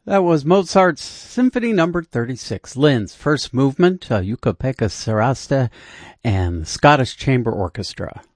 That was Mozart's Symphony Number 36, Linz, first movement, Jukka-Pekka Saraste, and the Scottish Chamber Orchestra.